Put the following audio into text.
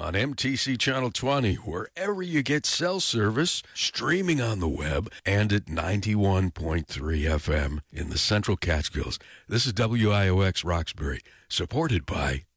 on MTC Channel 20, wherever you get cell service, streaming on the web, and at 91.3 FM in the Central Catskills. This is WIOX Roxbury, supported by